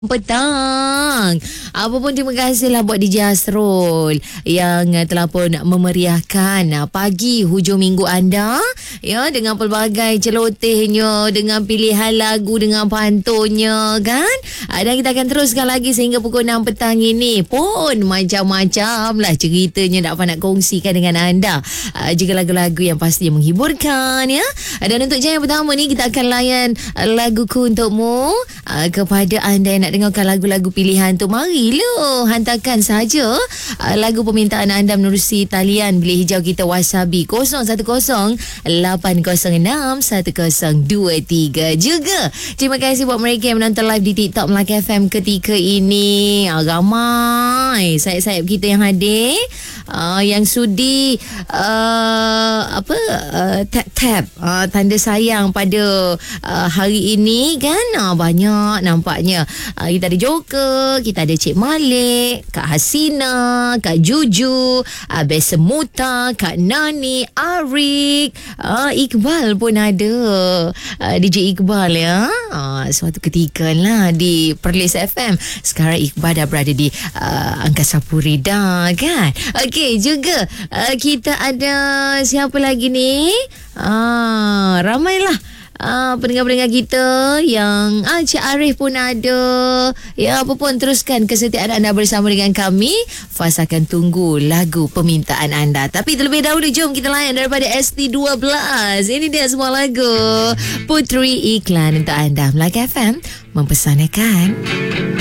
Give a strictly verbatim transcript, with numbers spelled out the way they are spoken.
Petang. Apa pun terima kasihlah buat D J Asrul yang uh, telah pun memeriahkan uh, pagi hujung minggu anda ya dengan pelbagai celotehnya, dengan pilihan lagu, dengan pantunnya kan. Uh, dan kita akan teruskan lagi sehingga pukul enam petang ini pun macam-macam lah ceritanya dapat nak kongsikan dengan anda. Uh, juga lagu-lagu yang pastinya menghiburkan ya. Uh, dan untuk jam yang pertama ni kita akan layan uh, laguku untukmu uh, kepada anda yang nak dengarkan lagu-lagu pilihan tu. Mari lo hantarkan saja uh, lagu permintaan anda menerusi talian bilik hijau kita Wasabi kosong satu kosong lapan kosong enam satu kosong dua tiga. Juga terima kasih buat mereka yang menonton live di TikTok Melaka F M ketika ini. uh, ramai sayap-sayap kita yang hadir, uh, yang sudi uh, apa uh, tap-tap uh, tanda sayang pada uh, hari ini kan. uh, banyak nampaknya. Uh, kita ada Joker, kita ada Cik Malik, Kak Hasina, Kak Juju, Abel Semuta, Kak Nani, Arik, uh, Iqbal pun ada. uh, D J Iqbal ya. uh, Suatu ketika lah di Perlis F M. Sekarang Iqbal dah berada di uh, Angkasa Puri dah kan. Okey, juga uh, kita ada siapa lagi ni? Ah, ramailah Ah, pendengar-pendengar kita yang ah, Cik Arif pun ada. Ya, apa pun teruskan kesetiaan anda bersama dengan kami. Fas akan tunggu lagu permintaan anda. Tapi terlebih dahulu jom kita layan daripada S T dua belas. Ini dia semua lagu Puteri iklan untuk anda. Melaka F M mempersanakan.